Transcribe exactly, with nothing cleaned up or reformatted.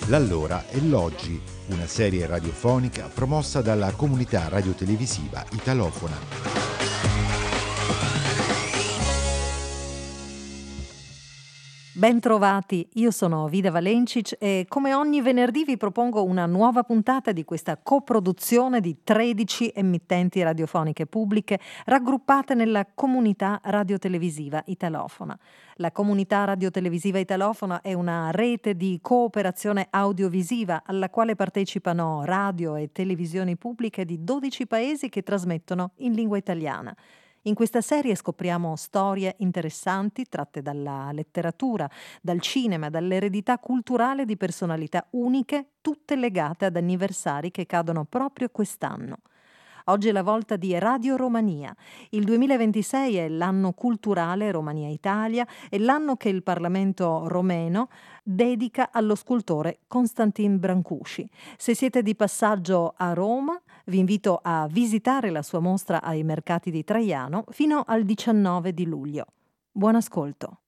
L'Allora e l'Oggi, una serie radiofonica promossa dalla comunità radiotelevisiva italofona. Bentrovati, io sono Vida Valencic e come ogni venerdì vi propongo una nuova puntata di questa coproduzione di tredici emittenti radiofoniche pubbliche raggruppate nella comunità radiotelevisiva italofona. La comunità radiotelevisiva italofona è una rete di cooperazione audiovisiva alla quale partecipano radio e televisioni pubbliche di dodici paesi che trasmettono in lingua italiana. In questa serie scopriamo storie interessanti tratte dalla letteratura, dal cinema, dall'eredità culturale di personalità uniche, tutte legate ad anniversari che cadono proprio quest'anno. Oggi è la volta di Radio Romania. Il duemilaventisei è l'anno culturale Romania-Italia, è l'anno che il Parlamento romeno dedica allo scultore Constantin Brancusi. Se siete di passaggio a Roma, vi invito a visitare la sua mostra ai Mercati di Traiano fino al diciannove di luglio. Buon ascolto.